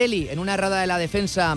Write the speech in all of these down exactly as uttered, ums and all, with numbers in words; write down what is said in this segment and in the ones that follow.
Eli, en una errada de la defensa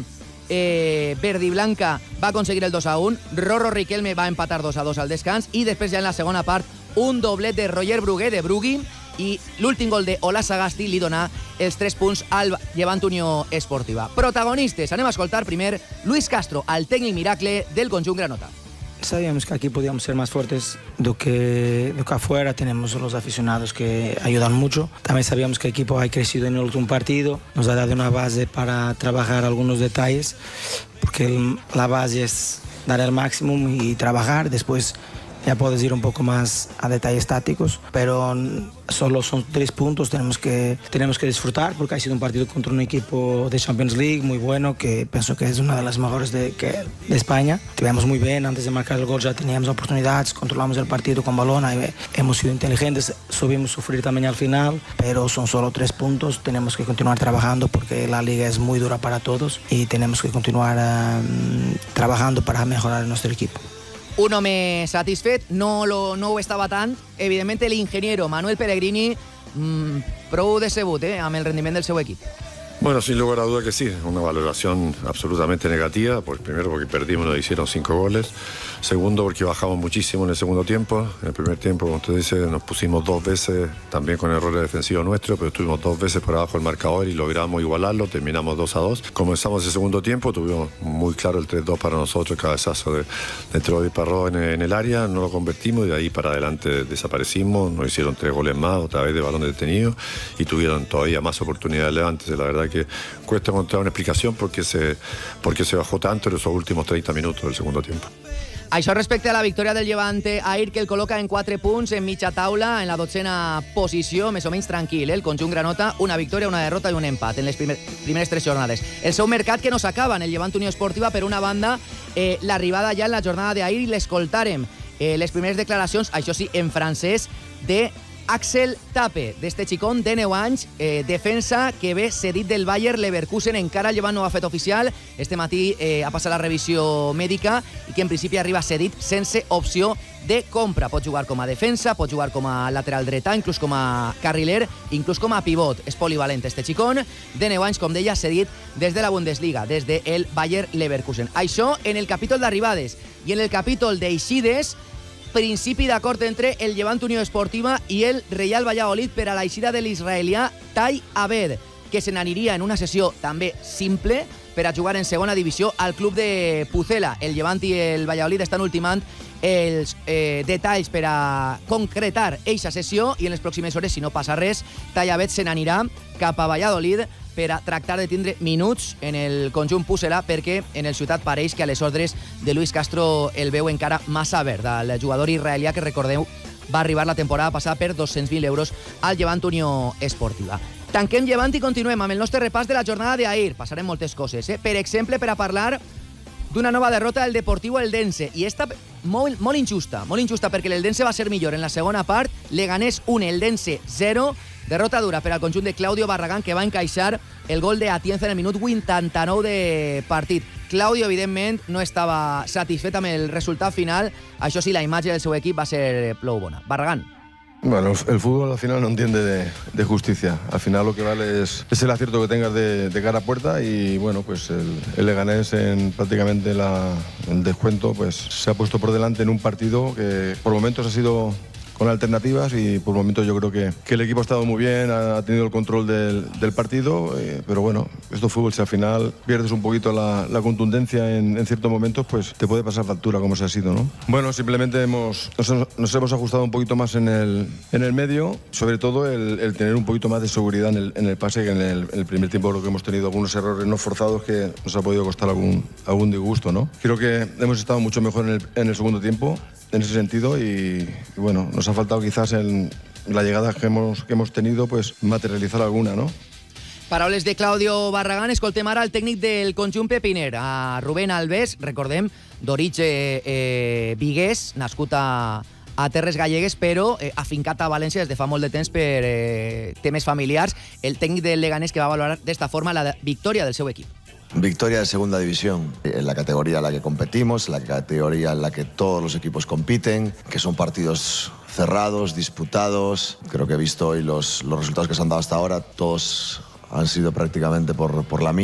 eh, verde y blanca, va a conseguir el dos a uno. Rorro Riquelme va a empatar dos a dos al descans. I després ja en la segona part, un doblet de Roger Brugué, de Brugui, i l'últim gol de Ola Sagasti li dona els tres punts al Llevant Unió Esportiva. Protagonistes, anem a escoltar primer Luis Castro, el tècnic miracle del conjunt granota. Sabíamos que aquí podíamos ser más fuertes do que, do que afuera. Tenemos los aficionados que ayudan mucho. También sabíamos que el equipo ha crecido en el último partido. Nos ha dado una base para trabajar algunos detalles, porque el, la base es dar el máximo y trabajar. Después ya puedes ir un poco más a detalles tácticos, pero solo son tres puntos, tenemos que, tenemos que disfrutar, porque ha sido un partido contra un equipo de Champions League muy bueno, que pienso que es una de las mejores de, que, de España. Estuvimos muy bien, antes de marcar el gol ya teníamos oportunidades, controlamos el partido con balón, hemos sido inteligentes, subimos a sufrir también al final, pero son solo tres puntos, tenemos que continuar trabajando porque la liga es muy dura para todos y tenemos que continuar um, trabajando para mejorar nuestro equipo. Un home satisfet, no, lo, no ho estava tant. Evidentment, l'ingeniero Manuel Pellegrini, mmm, prou decebut eh, amb el rendiment del seu equip. Bueno, sin lugar a duda que sí, una valoración absolutamente negativa, pues primero porque perdimos, nos hicieron cinco goles, segundo porque bajamos muchísimo en el segundo tiempo, en el primer tiempo, como usted dice, nos pusimos dos veces, también con errores defensivos nuestros, pero estuvimos dos veces por abajo del marcador y logramos igualarlo, terminamos dos a dos. Comenzamos el segundo tiempo, tuvimos muy claro el tres dos para nosotros, cabezazo de, de Troy Parró en, en el área, no lo convertimos y de ahí para adelante desaparecimos, nos hicieron tres goles más, otra vez de balón detenido y tuvieron todavía más oportunidades Levante. La verdad que cuesta encontrar una explicación porque se, porque se bajó tanto en esos últimos treinta minutos del segundo tiempo. Això respecte a la victòria del Levante, Ahir, que el col·loca en quatre punts en mitja taula, en la dotzena posició, més o menys tranquil, eh? El conjunt granota, una victòria, una derrota i un empat en les primer, primeres tres jornades. El seu mercat que no s'acaba en el Llevant Unió Esportiva, per una banda, eh, l'arribada ja en la jornada d'ahir i l'escoltàrem. Eh, les primeres declaracions, això sí, en francès, de Axel Tape, d'este xicón de nou anys, eh, defensa que ve cedit del Bayer Leverkusen, encara el Llevant no ho ha fet oficial, este matí eh, ha passat la revisió mèdica i que en principi arriba cedit sense opció de compra. Pot jugar com a defensa, pot jugar com a lateral dretà, inclús com a carriler, inclús com a pivot. És polivalent este xicón, de nou anys, com deia, cedit des de la Bundesliga, des del Bayer Leverkusen. Això en el capítol d'arribades i en el capítol d'eixides, principi d'acord entre el Llevant Unió Esportiva i el Real Valladolid per a l'eixida de l'israelià Tai Abed, que se n'aniria en una sessió també simple per a jugar en segona divisió al club de Pucela. El Llevant i el Valladolid estan ultimant els eh, detalls per a concretar eixa sessió i en les pròximes hores, si no passa res, Tai Abed se n'anirà cap a Valladolid per a tractar de tindre minuts en el conjunt pucelà, perquè en el Ciutat pareix que a les ordres de Luis Castro el veu encara massa verd. El jugador israelià, que recordeu, va arribar la temporada passada per dos-cents mil euros al Llevant Unió Esportiva. Tanquem Llevant i continuem amb el nostre repàs de la jornada d'ahir. Passarem moltes coses, eh? Per exemple, per a parlar d'una nova derrota del Deportivo Eldense, i esta molt, molt injusta, molt injusta, perquè l'Eldense va ser millor en la segona part, Leganés un, Eldense zero, derrota dura per al conjunt de Claudio Barragán, que va encaixar el gol de Atienza en el minut vuitanta-nou de partit. Claudio, evidentment, no estava satisfet amb el resultat final. Això sí, la imatge del seu equip va ser plou bona. Barragán. Bueno, el fútbol al final no entiende de, de justicia. Al final lo que vale es, es el acierto que tengas de, de cara a puerta y bueno, pues el, el Leganés en prácticamente la, el descuento pues se ha puesto por delante en un partido que por momentos ha sido con alternativas y por momentos yo creo que, que el equipo ha estado muy bien, ha tenido el control del, del partido, eh, pero bueno, esto es fútbol, si al final pierdes un poquito la, la contundencia en, en ciertos momentos, pues te puede pasar factura como se ha sido, ¿no? Bueno, simplemente hemos, nos, nos hemos ajustado un poquito más en el, en el medio, sobre todo el, el tener un poquito más de seguridad en el, en el pase, que en el, en el primer tiempo lo que hemos tenido algunos errores no forzados que nos ha podido costar algún, algún disgusto, ¿no? Creo que hemos estado mucho mejor en el, en el segundo tiempo, en ese sentido, y, y bueno, nos ha faltado quizás en la llegada que hemos, que hemos tenido, pues materializar alguna, ¿no? Paraules de Claudio Barragán. Escoltem ara el tècnic del conjunt pepiner, a Rubén Alves, recordem, d'origen eh, viguès, nascut a, a Terres Gallegues, però eh, afincat a València des de fa molt de temps per eh, temes familiars. El tècnic del Leganés, que va valorar d'esta forma la victòria del seu equip. Victoria de segunda división, en la categoría en la que competimos, en la categoría en la que todos los equipos compiten, que son partidos cerrados, disputados. Creo que he visto hoy los, los resultados que se han dado hasta ahora, todos han sido prácticamente por, por la mía.